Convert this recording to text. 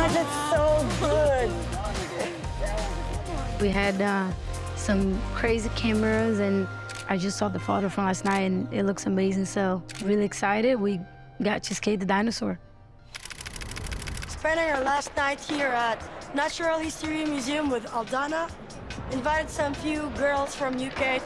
That's so good. We had some crazy cameras, and I just saw the photo from last night, and it looks amazing. So really excited. We got Cheesecake the dinosaur. Spending our last night here at Natural History Museum with Aldana. Invited some few girls from UK